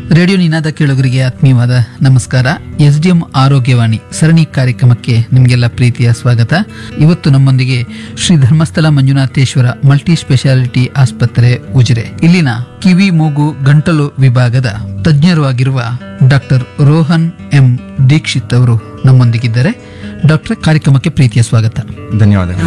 Radio ನಿನಾದ ಕೇಳುಗರಿಗೆ ಆತ್ಮೀಯವಾದ ನಮಸ್ಕಾರ. SDM ಆರೋಗ್ಯವಾಣಿ ಸರಣಿ ಕಾರ್ಯಕ್ರಮಕ್ಕೆ ನಿಮಗೆಲ್ಲ ಪ್ರೀತಿಯ ಸ್ವಾಗತ. ಇವತ್ತು ನಮ್ಮೊಂದಿಗೆ ಶ್ರೀ ಧರ್ಮಸ್ಥಳ ಮಂಜುನಾಥೇಶ್ವರ ಮಲ್ಟಿ ಸ್ಪೆಷಾಲಿಟಿ ಆಸ್ಪತ್ರೆ ಉಜಿರೆ ಇಲ್ಲಿನ ಕಿವಿ ಮೂಗು ಗಂಟಲು ವಿಭಾಗದ ತಜ್ಞರು ಆಗಿರುವ ಡಾಕ್ಟರ್ ರೋಹನ್ ಎಂ ದೀಕ್ಷಿತ್ ಅವರು ನಮ್ಮೊಂದಿಗಿದ್ದಾರೆ. ಡಾಕ್ಟರ್, ಕಾರ್ಯಕ್ರಮಕ್ಕೆ ಪ್ರೀತಿಯ ಸ್ವಾಗತ. ಧನ್ಯವಾದಗಳು.